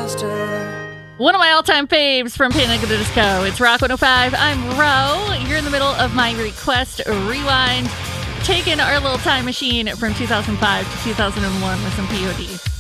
One of my all-time faves from Panic at the Disco. It's Rock 105. I'm Ro. You're in the middle of my request rewind, taking our little time machine from 2005 to 2001 with some POD.